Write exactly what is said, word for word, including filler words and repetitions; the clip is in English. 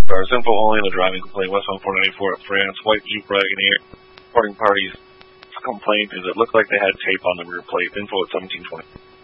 Cars, info only on the driving complaint, westbound four ninety-four at France, white Jeep Wagoneer. Reporting parties complaint is it looked like they had tape on the rear plate, info at seventeen twenty.